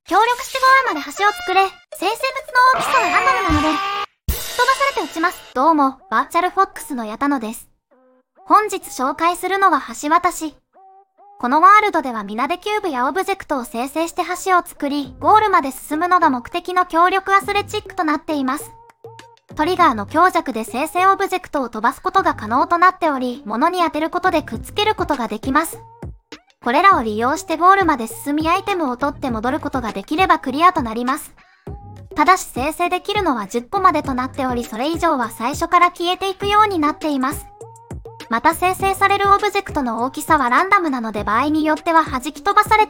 協力してゴールまで橋を作れ。生成物の大きさはランダムなので、飛ばされて落ちます。どうも、バーチャルフォックスの矢田野です。本日紹介するのは橋渡し。このワールドでは皆でキューブやオブジェクトを生成して橋を作り、ゴールまで進むのが目的の協力アスレチックとなっています。トリガーの強弱で生成オブジェクトを飛ばすことが可能となっており、物に当てることでくっつけることができます。これらを利用してゴールまで進みアイテムを取って戻ることができればクリアとなります。ただし生成できるのは10個までとなっており、それ以上は最初から消えていくようになっています。また生成されるオブジェクトの大きさはランダムなので場合によっては弾き飛ばされて